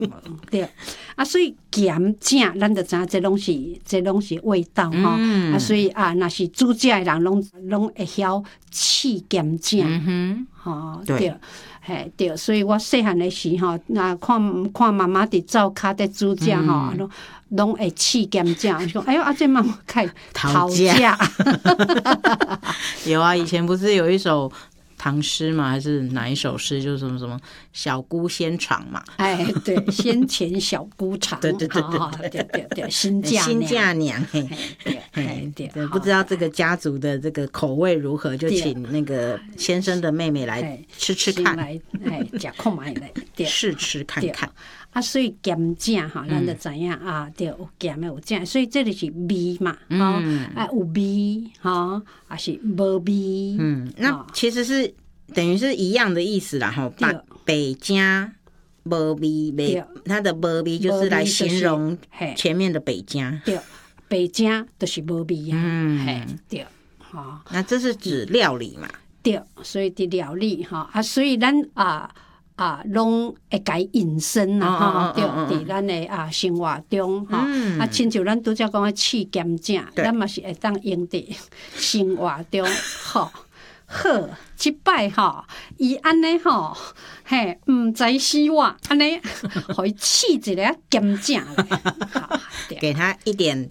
对啊，所以咸正咱就知影这拢是味道吼。啊，所以啊，若是煮食的人拢会晓试咸正。吼，对。嘿，对，所以我细汉的时吼，那看妈妈伫灶骹在煮食吼，拢会试咸正，说哎呦，啊这妈妈开讨价。 有啊，以前不是有一首唐诗嘛，还是哪一首诗？就是什么什么小姑先尝嘛。 哎，对，先前小姑尝。 对， 新嫁娘，对，不知道这个家族的这个口味如何，就请那个先生的妹妹来吃吃看， 来吃看卖来， 试吃看看。 啊，所以咸正哈，咱就知影啊，对，有咸的有正，所以这就是味嘛，啊有味哈，还是无味。 那其实是等于是一样的意思啦，哈，北家无味，它的无味就是来形容前面的北家。 对，北家就是无味啊。对，哈。 那这是指料理嘛？ 对，所以的料理哈啊，所以咱拢会改引申啦哈，对，伫咱的生活中哈，亲像咱拄则讲的试咸正，咱嘛是会当用伫生活中吼。好，即摆吼，伊安尼吼，嘿，毋知死我安尼，互伊试一个咸正咧， 给他一点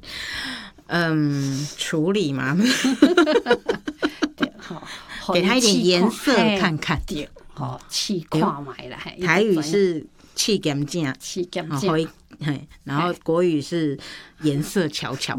处理嘛， 对，吼， 给他一点颜色看看， 对。试看卖啦， 台语是试咸正，然后国语是颜色瞧瞧，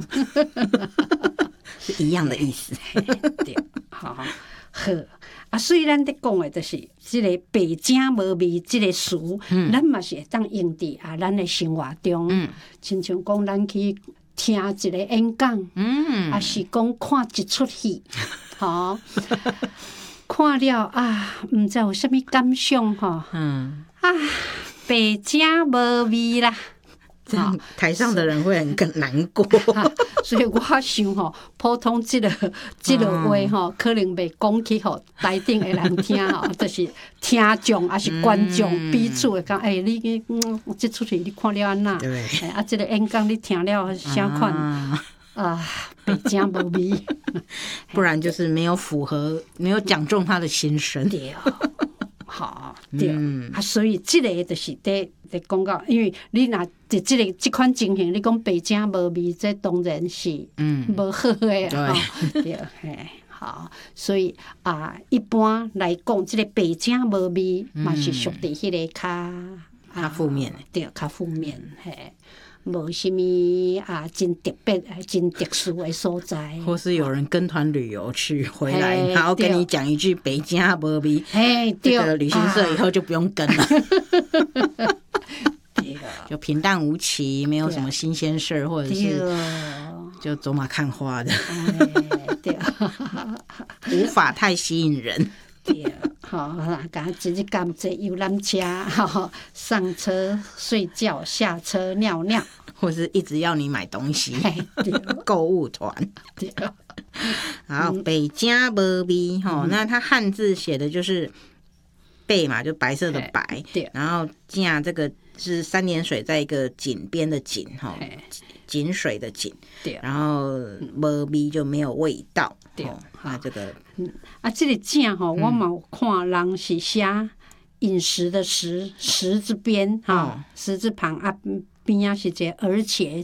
是一样的意思。 对，好啊，所以咱在讲的就是这个白正无味这个词，咱嘛是会当用伫咱的生活中，亲像讲咱去听一个演讲，啊是讲看一出戏，吼。看了毋知有啥物感想吼，白正无味啦， 这样台上的人会很难过。 所以我想吼，普通这个话吼，可能袂讲去互台顶的人听吼，就是听众还是观众彼此会讲，你这出戏你看了安那？ 对， 这个演讲你听了啥款？白正无味， 不然就是没有讲中他的心声。 对，好，对，所以这个就是在讲到，因为你若这款情形，你讲白正无味，这当然是无好的啊。对，好，所以一般来讲，这个白正无味嘛是属于迄个较负面的， 对，较负面嘿。无什么真特别、真特殊的所在， 或是有人跟团旅游去回来，然后跟你讲一句北京无味，这个旅行社以后就不用跟了，就平淡无奇，没有什么新鲜事儿，或者是就走马看花的，无法太吸引人。 对，好，直接赶这游览车，上车睡觉，下车尿尿， 或是一直要你买东西，购物团。好，北京无味那它汉字写的就是贝嘛，就白色的白，然后正这个是三点水在一个井边的井井水的井，然后无味就没有味道，那这个这个正我嘛有看人是写饮食的食字边食字旁边啊是一个而且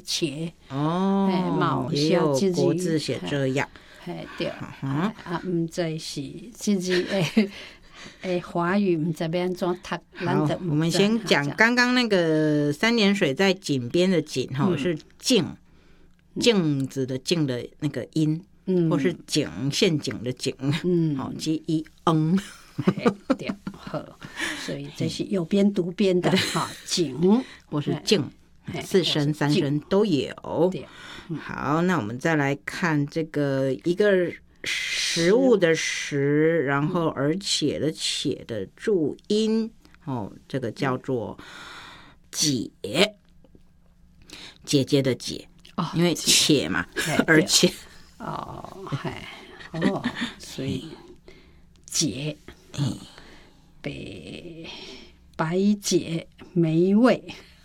也有国字写这样， 对唔知是自己华语唔知要怎读。 好，我们先讲刚刚那个三点水在井边的井是镜子的镜的那个音，或是陷阱的井，即一对，好，所以这是有边读边的井， 或是镜，四声三声都有。好，那我们再来看这个一个食物的食，然后而且的且的注音，这个叫做姐，姐姐的姐，因为且嘛，而且所以姐，白姐美味，